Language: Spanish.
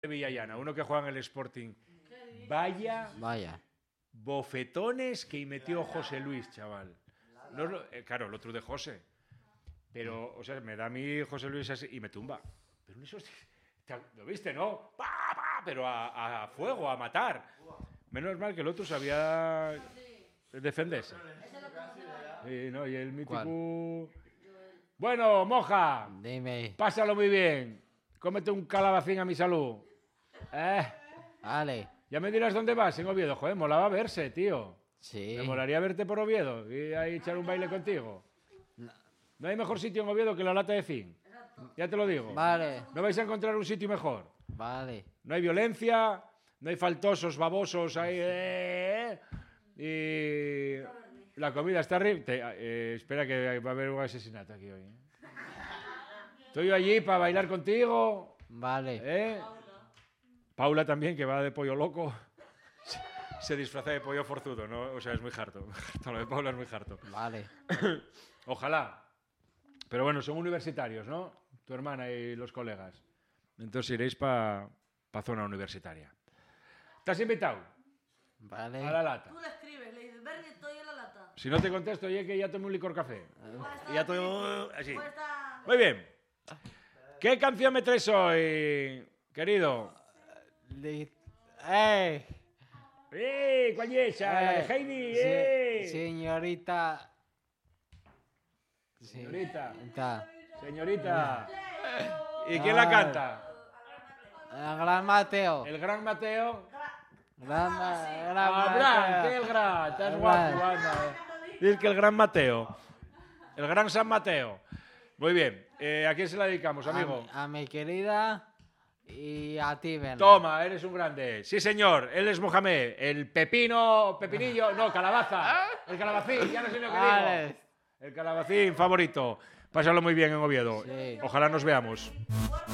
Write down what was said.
de Villallana, uno que juega en el Sporting. Vaya bofetones que metió José Luis, chaval. No, claro, el otro de José. Pero, o sea, me da a mí José Luis así y me tumba. Pero eso, ¿lo viste, no? ¡Pah, pah! Pero a fuego, a matar. Menos mal que el otro sabía defenderse. No, y el mítico... ¿Cuál? Bueno, Moja. Dime. Pásalo muy bien. Cómete un calabacín a mi salud. Vale. Ya me dirás dónde vas en Oviedo. Joder, molaba verse, tío. Sí. Me molaría verte por Oviedo y ahí echar un baile contigo. No hay mejor sitio en Oviedo que la Lata de Zinc. Ya te lo digo. Vale. No vais a encontrar un sitio mejor. Vale. No hay violencia, no hay faltosos, babosos ahí. Y la comida está arriba. Espera que va a haber un asesinato aquí hoy. Estoy allí para bailar contigo. Vale. Paula también, que va de pollo loco. Se disfraza de pollo forzudo, ¿no? O sea, es muy harto. Lo de Paula es muy harto. Vale. Ojalá. Pero bueno, son universitarios, ¿no? Tu hermana y los colegas. Entonces iréis para zona universitaria. ¿Estás invitado? Vale. A la lata. Tú le escribes, le dices, Bernie, estoy en la lata. Si no te contesto, oye, que ya tomé un licor café. Y ya estoy así. Está... Muy bien. ¿Qué canción me traes hoy, querido? ¿Cuál es esa? La de Heidi. Señorita. Señorita. ¿Y quién la canta? El Gran Mateo. El Gran Mateo. Gran ¿Qué el Gran? Estás guapo, anda. Dices que el Gran Mateo. El Gran San Mateo. Muy bien. ¿A quién se la dedicamos, amigo? A mi querida y a ti, Ben. Toma, eres un grande. Sí, señor. Él es Mohamed. El pepinillo, no, calabaza. El calabacín, ya no sé lo que digo. El calabacín favorito. Pásalo muy bien en Oviedo. Sí. Ojalá nos veamos.